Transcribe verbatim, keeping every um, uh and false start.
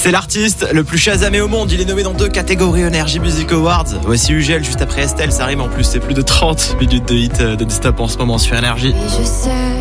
C'est l'artiste le plus chasamé au monde. Il est nommé dans deux catégories Energy Music Awards. Voici Ugel juste après Estelle. Ça rime en plus. C'est plus de trente minutes de hit de stop en ce moment sur Energy. Et je sais